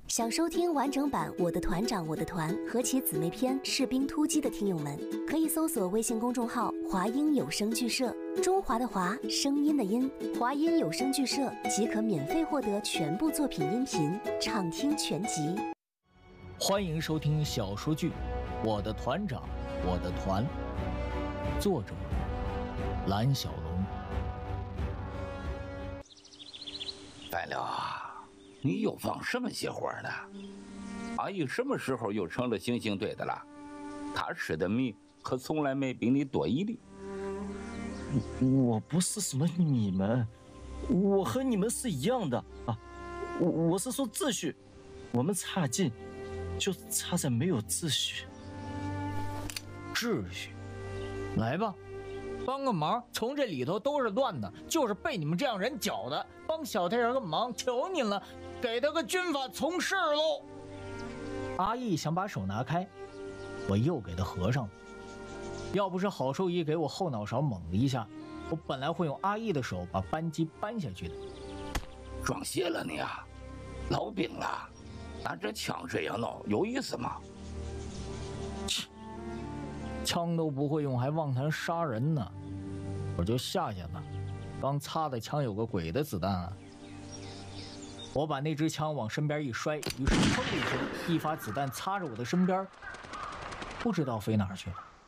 想收听完整版《我的团长我的团》和其姊妹篇《士兵突击》的听友们，可以搜索微信公众号“华音有声剧社”，中华的华，声音的音，华音有声剧社即可免费获得全部作品音频，畅听全集。 欢迎收听小说剧《我的团长我的团》，作者蓝小龙。 白了啊！你又放什么邪火呢？阿姨什么时候又成了刑警队的了？她吃的米可从来没比你多一粒。 我不是什么你们，我和你们是一样的啊！我是说秩序，我们差劲，就差在没有秩序。 秩序，来吧，帮个忙，从这里头都是乱的，就是被你们这样人搅的。帮小太阳个忙，求您了，给他个军法从事喽！阿义想把手拿开，我又给他合上了。要不是郝寿一给我后脑勺猛了一下，我本来会用阿义的手把扳机扳下去的。 撞邪了你啊！老兵了，拿着枪这样弄有意思吗？ 切，枪都不会用，还妄谈杀人呢！我就吓吓他。刚擦的枪有个鬼的子弹啊！我把那支枪往身边一摔，于是砰的一声，一发子弹擦着我的身边，不知道飞哪儿去了。